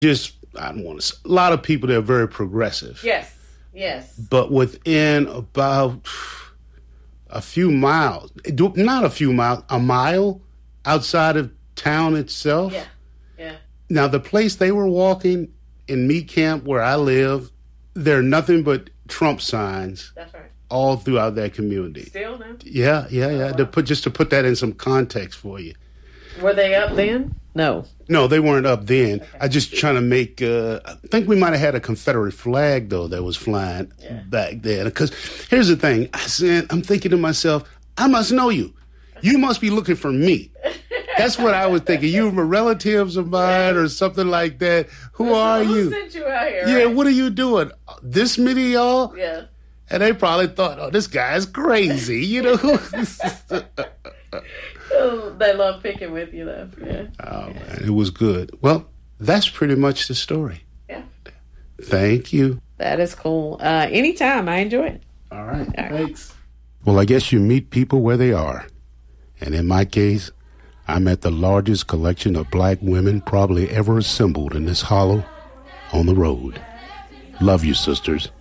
Just, I don't want to say, a lot of people that are very progressive. Yes, yes. But within about a few miles, not a few miles, a mile outside of town itself. Yeah, yeah. Now, the place they were walking in Meat Camp where I live, there are nothing but Trump signs. That's right. All throughout that community. Still now? Yeah. Oh, wow. Just to put that in some context for you. Were they up then? No. No, they weren't up then. Okay. I just trying to make. I think we might have had a Confederate flag though that was flying back then. Because here's the thing, I'm thinking to myself, I must know you. You must be looking for me. That's what I was thinking. You were relatives of mine or something like that. Who are you? Who sent you out here? Yeah, right? what are you doing? This many of y'all? Yeah. And they probably thought, oh, this guy's crazy, you know? Oh, they love picking with you, though. Yeah. Oh, man, it was good. Well, that's pretty much the story. Yeah. Thank you. That is cool. Anytime. I enjoy it. All right. Thanks. Well, I guess you meet people where they are. And in my case, I'm at the largest collection of black women probably ever assembled in this hollow on the road. Love you, sisters.